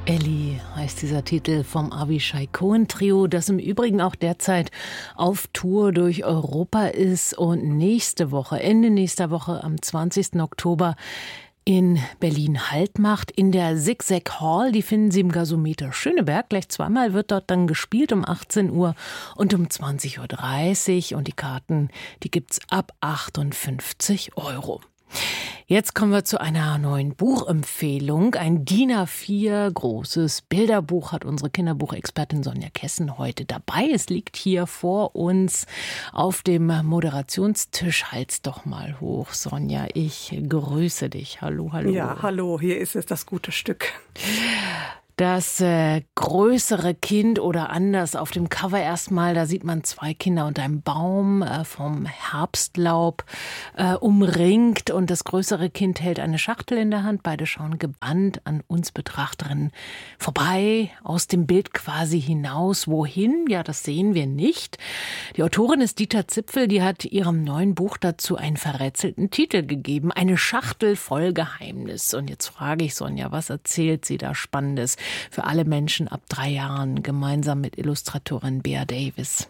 Ellie heißt dieser Titel vom Avishai Cohen Trio, das im Übrigen auch derzeit auf Tour durch Europa ist und Ende nächster Woche am 20. Oktober in Berlin Halt macht, in der Zigzag Hall. Die finden Sie im Gasometer Schöneberg. Gleich zweimal wird dort dann gespielt, um 18 Uhr und um 20.30 Uhr. Und die Karten, die gibt's ab 58 €. Jetzt kommen wir zu einer neuen Buchempfehlung. Ein DIN A4 großes Bilderbuch hat unsere Kinderbuchexpertin Sonja Kessen heute dabei. Es liegt hier vor uns auf dem Moderationstisch. Halt's doch mal hoch, Sonja. Ich grüße dich. Hallo, hallo. Ja, hallo. Hier ist es, das gute Stück. Das größere Kind oder anders auf dem Cover erstmal, da sieht man zwei Kinder unter einem Baum vom Herbstlaub umringt und das größere Kind hält eine Schachtel in der Hand. Beide schauen gebannt an uns Betrachterinnen vorbei, aus dem Bild quasi hinaus. Wohin? Ja, das sehen wir nicht. Die Autorin ist Dieter Zipfel, die hat ihrem neuen Buch dazu einen verrätselten Titel gegeben. Eine Schachtel voll Geheimnis. Und jetzt frage ich Sonja, was erzählt sie da Spannendes? Für alle Menschen ab 3 Jahren, gemeinsam mit Illustratorin Bea Davis.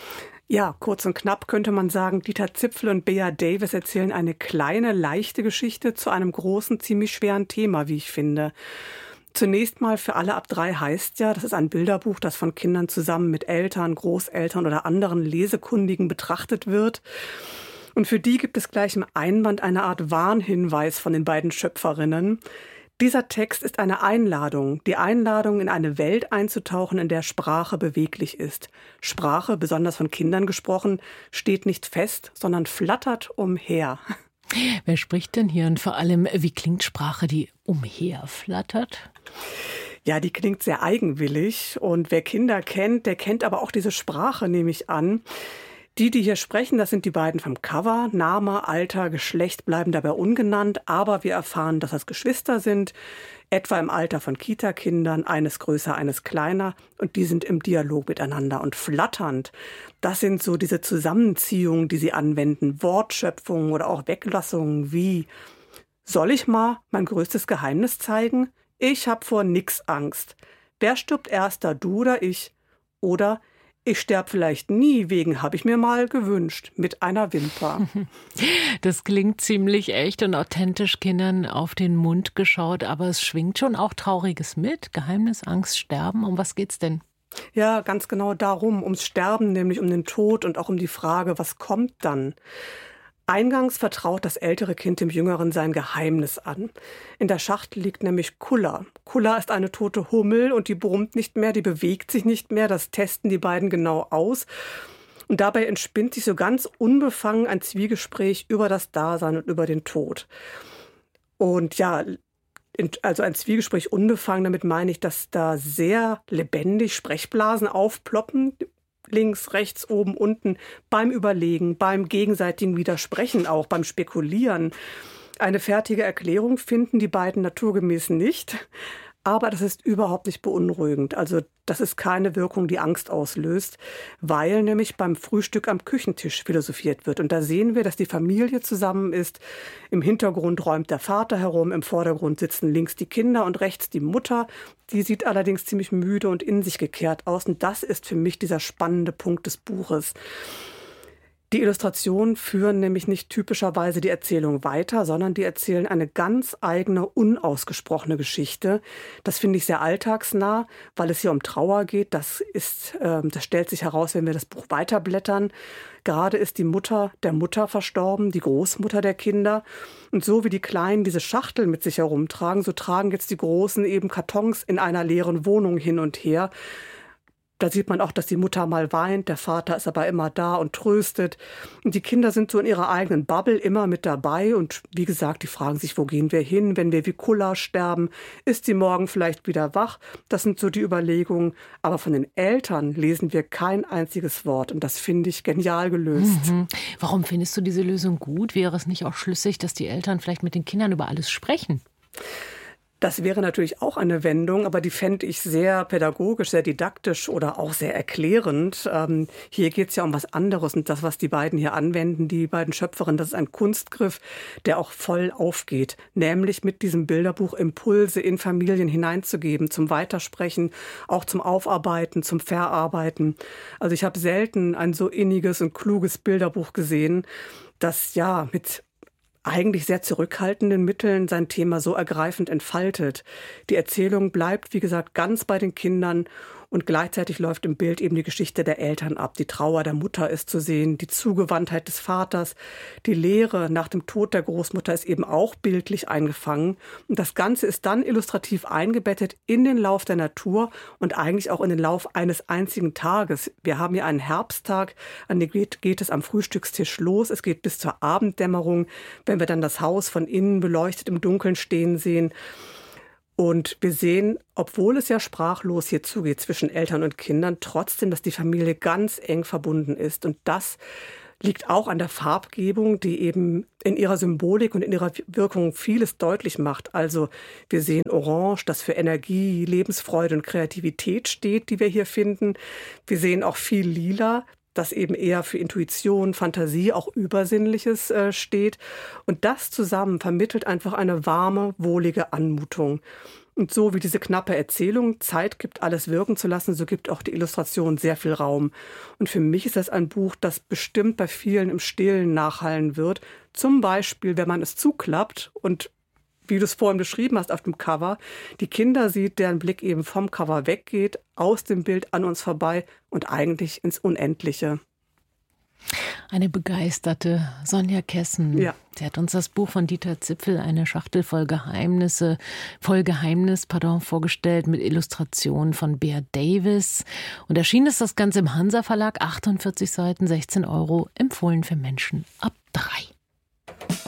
Ja, kurz und knapp könnte man sagen, Dieter Zipfel und Bea Davis erzählen eine kleine, leichte Geschichte zu einem großen, ziemlich schweren Thema, wie ich finde. Zunächst mal für alle ab 3 heißt ja, das ist ein Bilderbuch, das von Kindern zusammen mit Eltern, Großeltern oder anderen Lesekundigen betrachtet wird. Und für die gibt es gleich im Einband eine Art Warnhinweis von den beiden Schöpferinnen. Dieser Text ist eine Einladung, die Einladung, in eine Welt einzutauchen, in der Sprache beweglich ist. Sprache, besonders von Kindern gesprochen, steht nicht fest, sondern flattert umher. Wer spricht denn hier und vor allem, wie klingt Sprache, die umherflattert? Ja, die klingt sehr eigenwillig und wer Kinder kennt, der kennt aber auch diese Sprache, nehme ich an. Die hier sprechen, das sind die beiden vom Cover. Name, Alter, Geschlecht bleiben dabei ungenannt, aber wir erfahren, dass das Geschwister sind, etwa im Alter von Kita-Kindern, eines größer, eines kleiner, und die sind im Dialog miteinander. Und flatternd, das sind so diese Zusammenziehungen, die sie anwenden, Wortschöpfungen oder auch Weglassungen wie: Soll ich mal mein größtes Geheimnis zeigen? Ich hab vor nix Angst. Wer stirbt erster, du oder ich? Oder: Ich sterb vielleicht nie, wegen hab ich mir mal gewünscht, mit einer Wimper. Das klingt ziemlich echt und authentisch Kindern auf den Mund geschaut, aber es schwingt schon auch Trauriges mit. Geheimnis, Angst, Sterben. Um was geht's denn? Ja, ganz genau darum, ums Sterben, nämlich um den Tod und auch um die Frage, was kommt dann? Eingangs vertraut das ältere Kind dem Jüngeren sein Geheimnis an. In der Schachtel liegt nämlich Kulla. Kulla ist eine tote Hummel und die brummt nicht mehr, die bewegt sich nicht mehr. Das testen die beiden genau aus. Und dabei entspinnt sich so ganz unbefangen ein Zwiegespräch über das Dasein und über den Tod. Und ja, also ein Zwiegespräch unbefangen, damit meine ich, dass da sehr lebendig Sprechblasen aufploppen, links, rechts, oben, unten, beim Überlegen, beim gegenseitigen Widersprechen auch, beim Spekulieren. Eine fertige Erklärung finden die beiden naturgemäß nicht, aber das ist überhaupt nicht beunruhigend. Also das ist keine Wirkung, die Angst auslöst, weil nämlich beim Frühstück am Küchentisch philosophiert wird. Und da sehen wir, dass die Familie zusammen ist. Im Hintergrund räumt der Vater herum, im Vordergrund sitzen links die Kinder und rechts die Mutter. Die sieht allerdings ziemlich müde und in sich gekehrt aus. Und das ist für mich dieser spannende Punkt des Buches. Die Illustrationen führen nämlich nicht typischerweise die Erzählung weiter, sondern die erzählen eine ganz eigene, unausgesprochene Geschichte. Das finde ich sehr alltagsnah, weil es hier um Trauer geht. Das stellt sich heraus, wenn wir das Buch weiterblättern. Gerade ist die Mutter der Mutter verstorben, die Großmutter der Kinder. Und so wie die Kleinen diese Schachtel mit sich herumtragen, so tragen jetzt die Großen eben Kartons in einer leeren Wohnung hin und her. Da sieht man auch, dass die Mutter mal weint, der Vater ist aber immer da und tröstet. Und die Kinder sind so in ihrer eigenen Bubble immer mit dabei. Und wie gesagt, die fragen sich, wo gehen wir hin, wenn wir wie Kulla sterben? Ist sie morgen vielleicht wieder wach? Das sind so die Überlegungen. Aber von den Eltern lesen wir kein einziges Wort. Und das finde ich genial gelöst. Mhm. Warum findest du diese Lösung gut? Wäre es nicht auch schlüssig, dass die Eltern vielleicht mit den Kindern über alles sprechen? Das wäre natürlich auch eine Wendung, aber die fände ich sehr pädagogisch, sehr didaktisch oder auch sehr erklärend. Hier geht es ja um was anderes und das, was die beiden hier anwenden, die beiden Schöpferinnen, das ist ein Kunstgriff, der auch voll aufgeht, nämlich mit diesem Bilderbuch Impulse in Familien hineinzugeben, zum Weitersprechen, auch zum Aufarbeiten, zum Verarbeiten. Also ich habe selten ein so inniges und kluges Bilderbuch gesehen, das ja mit eigentlich sehr zurückhaltenden Mitteln sein Thema so ergreifend entfaltet. Die Erzählung bleibt, wie gesagt, ganz bei den Kindern und gleichzeitig läuft im Bild eben die Geschichte der Eltern ab. Die Trauer der Mutter ist zu sehen, die Zugewandtheit des Vaters, die Leere nach dem Tod der Großmutter ist eben auch bildlich eingefangen. Und das Ganze ist dann illustrativ eingebettet in den Lauf der Natur und eigentlich auch in den Lauf eines einzigen Tages. Wir haben hier einen Herbsttag, an dem geht es am Frühstückstisch los. Es geht bis zur Abenddämmerung, wenn wir dann das Haus von innen beleuchtet im Dunkeln stehen sehen. Und wir sehen, obwohl es ja sprachlos hier zugeht zwischen Eltern und Kindern, trotzdem, dass die Familie ganz eng verbunden ist. Und das liegt auch an der Farbgebung, die eben in ihrer Symbolik und in ihrer Wirkung vieles deutlich macht. Also wir sehen Orange, das für Energie, Lebensfreude und Kreativität steht, die wir hier finden. Wir sehen auch viel Lila, das eben eher für Intuition, Fantasie, auch Übersinnliches steht. Und das zusammen vermittelt einfach eine warme, wohlige Anmutung. Und so wie diese knappe Erzählung Zeit gibt, alles wirken zu lassen, so gibt auch die Illustration sehr viel Raum. Und für mich ist das ein Buch, das bestimmt bei vielen im Stillen nachhallen wird. Zum Beispiel, wenn man es zuklappt und wie du es vorhin beschrieben hast auf dem Cover, die Kinder sieht, deren Blick eben vom Cover weggeht, aus dem Bild an uns vorbei und eigentlich ins Unendliche. Eine begeisterte Sonja Kessen. Ja. Sie hat uns das Buch von Dieter Zipfel, eine Schachtel voll Geheimnis, vorgestellt mit Illustrationen von Bea Davis. Und erschienen ist das Ganze im Hansa Verlag, 48 Seiten, 16 €, empfohlen für Menschen ab 3.